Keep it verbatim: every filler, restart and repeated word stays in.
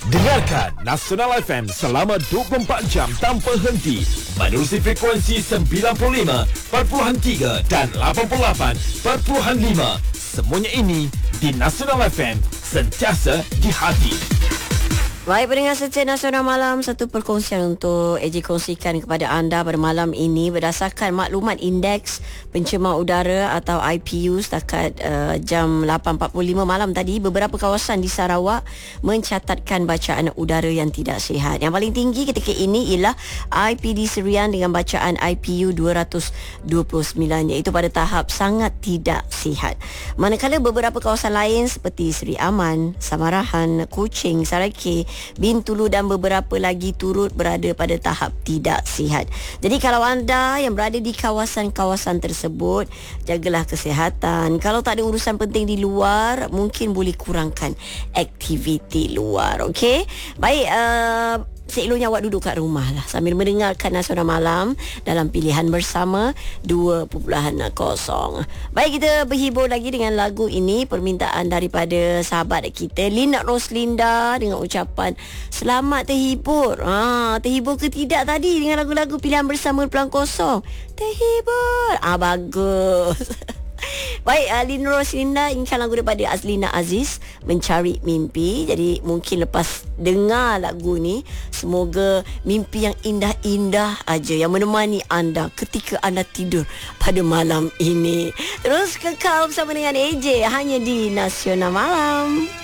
Dengarkan Nasional F M selama dua puluh empat jam tanpa henti menerusi frekuensi sembilan puluh lima perpuluhan tiga dan lapan puluh lapan perpuluhan lima. Semuanya ini di Nasional F M, sentiasa di hati. Baik, pendengar setia Nasional Malam, satu perkongsian untuk A J kongsikan kepada anda pada malam ini berdasarkan maklumat Indeks Pencemar Udara atau I P U setakat uh, jam lapan empat puluh lima malam tadi. Beberapa kawasan di Sarawak mencatatkan bacaan udara yang tidak sihat. Yang paling tinggi ketika ini ialah I P D Serian dengan bacaan I P U dua ratus dua puluh sembilan, iaitu pada tahap sangat tidak sihat. Manakala beberapa kawasan lain seperti Seri Aman, Samarahan, Kuching, Saraki, Bintulu dan beberapa lagi turut berada pada tahap tidak sihat. Jadi kalau anda yang berada di kawasan-kawasan tersebut, jagalah kesihatan. Kalau tak ada urusan penting di luar, mungkin boleh kurangkan aktiviti luar. Okey? Baik, uh, seeloknya awak duduk kat rumah lah sambil mendengarkan Nasional Malam dalam pilihan bersama dua titik kosong. Baik, kita berhibur lagi dengan lagu ini, permintaan daripada sahabat kita Lina Roslinda dengan ucapan selamat terhibur. Ha, terhibur ke tidak tadi dengan lagu-lagu pilihan bersama dua titik kosong? Terhibur. Ah, bagus. Baik, uh, Lina Roslinda inginkan lagu daripada Azlina Aziz, Mencari Mimpi. Jadi mungkin lepas dengar lagu ni, semoga mimpi yang indah-indah aja yang menemani anda ketika anda tidur pada malam ini. Terus kekal bersama dengan A J hanya di Nasional Malam.